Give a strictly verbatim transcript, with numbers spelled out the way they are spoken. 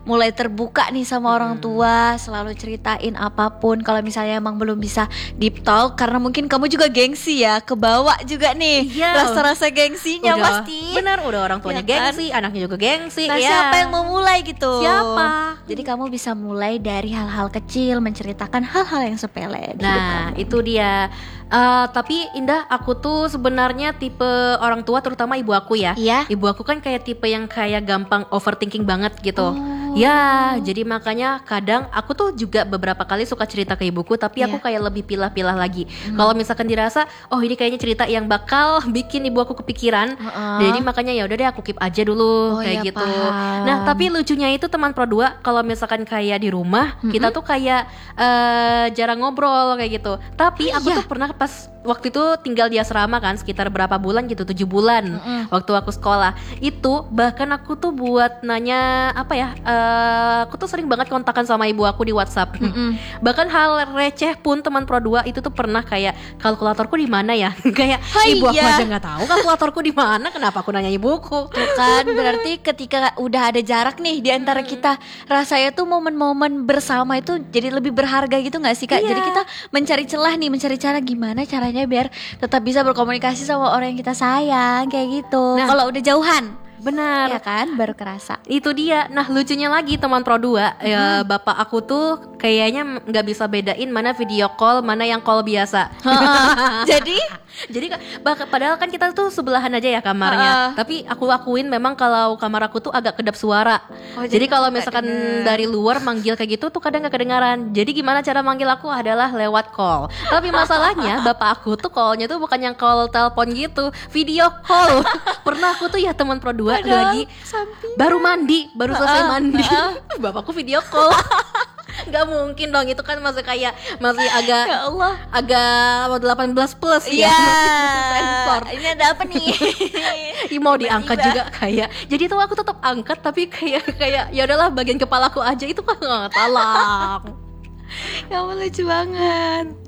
mulai terbuka nih sama Hmm. orang tua, selalu ceritain apapun. Kalau misalnya emang belum bisa deep talk, karena mungkin kamu juga gengsi ya, kebawa juga nih Iya. rasa-rasa gengsinya Udah, pasti. benar, udah orang tuanya Iya kan? gengsi, anaknya juga gengsi. Nah, ya. siapa yang mau mulai gitu? Siapa? Jadi kamu bisa mulai dari hal-hal kecil, menceritakan hal-hal yang sepele di hidup Nah, kamu. itu dia. Eh, tapi Indah, aku tuh sebenarnya tipe orang tua, terutama ibu aku ya. Iya. Ibu aku kan kayak tipe yang kayak gampang overthinking banget gitu. Oh. Ya, jadi makanya kadang aku tuh juga beberapa kali suka cerita ke ibuku, tapi aku Iya. kayak lebih pilah-pilah lagi. Kalau misalkan dirasa, oh ini kayaknya cerita yang bakal bikin ibu aku kepikiran, Heeh. jadi makanya ya udah deh aku keep aja dulu Oh, kayak iya, gitu. paham. Nah, tapi lucunya itu teman Pro dua kalau misalkan kayak di rumah, kita tuh kayak eh, jarang ngobrol kayak gitu. Tapi Oh, aku iya? tuh pernah pas waktu itu tinggal di asrama kan sekitar berapa bulan gitu, tujuh bulan waktu aku sekolah. Itu bahkan aku tuh buat nanya apa ya, eh, aku tuh sering banget kontakan sama ibu aku di WhatsApp. Bahkan hal receh pun teman Pro dua itu tuh pernah kayak, kalkulatorku di mana ya? Kayak Hai, ibu aku iya. aja nggak tahu kalkulatorku di mana, kenapa aku nanya ibuku? Tuh kan, berarti ketika udah ada jarak nih di antara kita, rasanya tuh momen-momen bersama itu jadi lebih berharga gitu gak sih Kak? Iya. Jadi kita mencari celah nih, mencari cara gimana caranya biar tetap bisa berkomunikasi sama orang yang kita sayang, kayak gitu. Nah. Kalau udah jauhan, Benar. ya kan, baru kerasa. Itu dia. Nah, lucunya lagi teman Pro dua, ya, bapak aku tuh kayaknya nggak bisa bedain mana video call, mana yang call biasa. Jadi Jadi bah- padahal kan kita tuh sebelahan aja ya kamarnya. Ha-ha. Tapi aku akuin memang kalau kamar aku tuh agak kedap suara. Oh, jadi jadi kalau nggak misalkan denger. dari luar manggil kayak gitu tuh kadang nggak kedengaran. Jadi gimana cara manggil aku adalah lewat call. Tapi masalahnya bapak aku tuh callnya tuh bukan yang call telepon gitu, video call. Pernah aku tuh ya teman Pro dua Padahal lagi sampingan. baru mandi, baru selesai Ha-ha, mandi. ha-ha. Bapakku video call. Nggak mungkin dong, itu kan masih kayak masih agak ya Allah. agak delapan belas plus ya. Iya. Sensor. Ini ada apa nih? Ih, mau diangkat Tiba-tiba. juga kayak. Jadi tuh aku tetap angkat tapi kayak kayak ya udahlah bagian kepalaku aja itu kan nggak talang. Ya ampun, lucu banget.